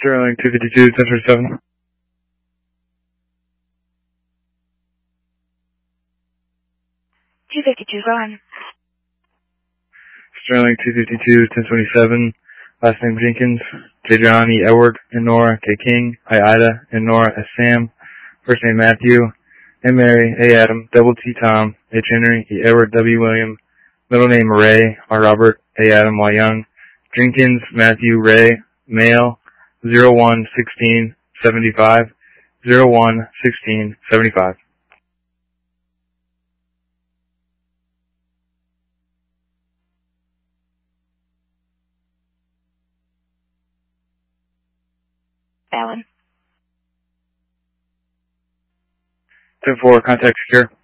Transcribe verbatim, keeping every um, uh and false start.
Sterling two fifty-two, ten twenty-seven. two fifty-two, go on. Sterling two fifty-two, ten twenty-seven. Last name Jenkins. J. John, E. Edward, and Nora, K. King. I. Ida, and Nora, S. Sam. First name Matthew. M. Mary, A. Adam, double T. Tom, H. Henry, E. Edward, W. William. Middle name Ray, R. Robert, A. Adam, Y. Young. Jenkins, Matthew, Ray, male, zero one sixteen seventy-five, zero one sixteen seventy-five. Fallon. ten four, contact secure.